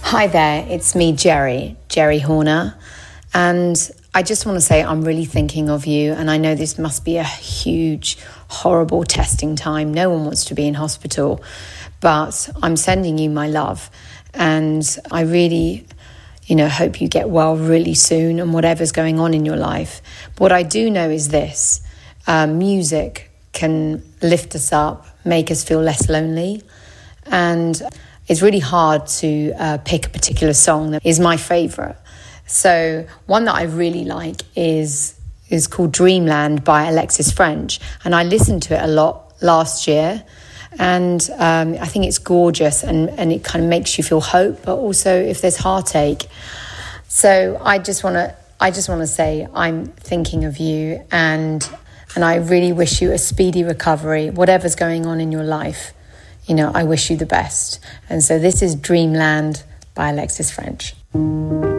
Hi there, it's me, Jerry Horner, and I just want to say I'm really thinking of you, and I know this must be a huge, horrible testing time. No one wants to be in hospital, but I'm sending you my love, and I really, hope you get well really soon and whatever's going on in your life. But what I do know is this, music can lift us up, make us feel less lonely, and it's really hard to pick a particular song that is my favourite. So one that I really like is called Dreamland by Alexis French. And I listened to it a lot last year. And I think it's gorgeous and it kind of makes you feel hope, but also if there's heartache. So I just want to say I'm thinking of you and I really wish you a speedy recovery, whatever's going on in your life. I wish you the best. And so this is Dreamland by Alexis French.